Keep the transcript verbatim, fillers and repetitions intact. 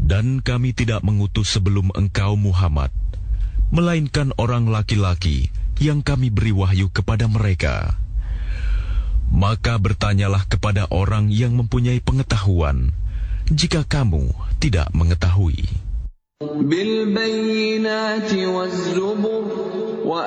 Dan kami tidak mengutus sebelum engkau Muhammad, melainkan orang laki-laki yang kami beri wahyu kepada mereka. Maka bertanyalah kepada orang yang mempunyai pengetahuan, jika kamu tidak mengetahui.